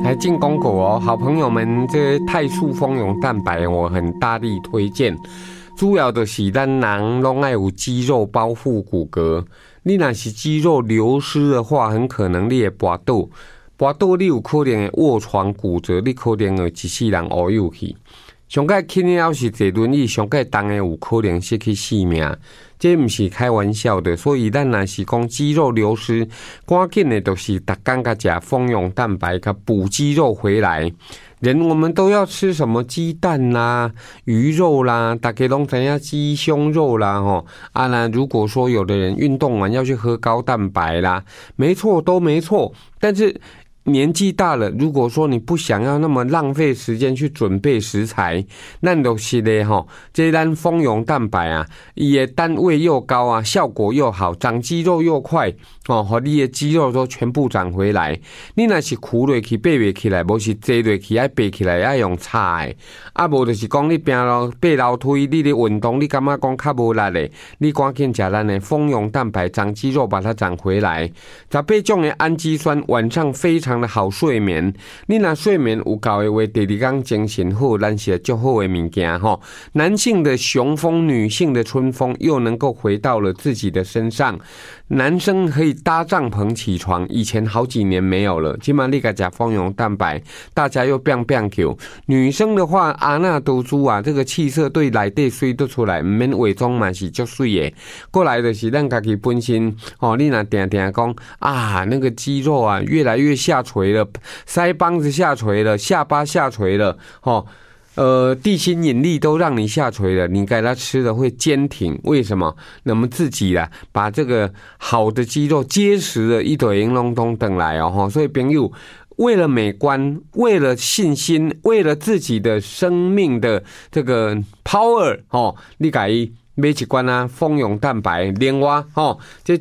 来进广告哦，好朋友们，这泰素蜂蛹蛋白我很大力推荐。主要就是咱人拢爱有肌肉包覆骨骼，你若是肌肉流失的话，很可能你会跋倒你有可能会卧床骨折，你可能会一世人乌有去。上介轻的要是坐轮椅，上介重的有可能失去性命，这不是开玩笑的。所以咱若是讲肌肉流失，赶紧的就是逐天甲吃蜂蛹蛋白，甲补肌肉回来。人我们都要吃什么鸡蛋啦、鱼肉啦，大家拢知影鸡胸肉啦吼。那如果说有的人运动完要去喝高蛋白啦，没错，都没错，但是年纪大了，如果说你不想要那么浪费时间去准备食材，那就是咧吼，这咱蜂蛹蛋白啊，伊的单位又高啊，效果又好，长肌肉又快哦，和你的肌肉都全部长回来。你若是苦落去爬袂起来，无是坐落去爱爬起来爱用叉的，无就是讲你爬楼梯，你咧运动，你感觉讲较无力的，你赶紧吃咱的蜂蛹蛋白，长肌肉把它长回来。18种的氨基酸，晚上非常的好睡眠，你若睡眠有够的话，第二天精神好，咱是足好的物件吼。男性的雄风，女性的春风，又能够回到了自己的身上。男生可以搭帐篷起床，以前好几年没有了。今晚你个吃蜂蛹蛋白，大家又变变 Q。女生的话，阿那都猪啊，这个气色对内底水都出来，唔免伪装嘛是足水的。过来的是咱家己本身哦，你若定定讲啊，那个肌肉啊越来越下垂了，腮帮子下垂了，下巴下垂了，哦。地心引力都让你下垂了，你给它吃的会坚挺，为什么？那么自己啦，把这个好的肌肉结实的一堆银龙东等来哦，所以朋友为了美观，为了信心，为了自己的生命的这个 power 哦，你改买一罐啊蜂蛹蛋白，另外吼，这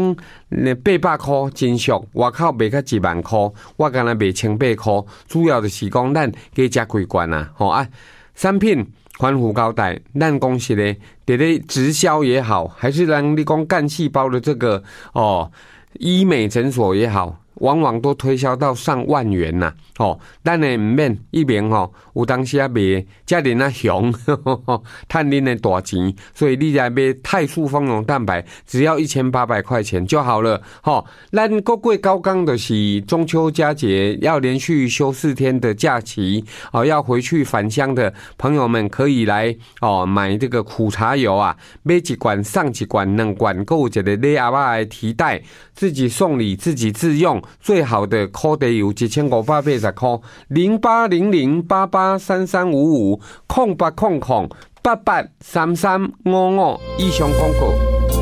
1800块真俗，外口卖到1万块，我敢若卖1800块，主要就是讲咱加吃几罐啊，吼啊，产品环虎高代，咱公司咧，伫咧直销也好，还是让你讲干细胞的这个医美诊所也好。往往都推销到上万元呐，咱呢唔免一边有当时啊卖家人啊熊，赚恁的大钱，所以你来买泰素蜂蛹蛋白，只要1800块钱就好了，咱各过高纲的是中秋佳节，要连续休4天的假期，要回去返乡的朋友们可以来买这个苦茶油啊，买一罐上一罐2罐，购一个礼盒仔的提袋，自己送礼自己自用。最好的烤地油1580块，0800883355，0800883355以上广告。